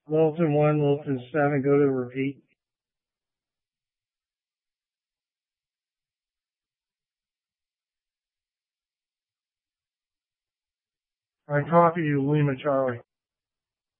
Littleton 1, Littleton 7, go to repeat. I copy you, Lima Charlie.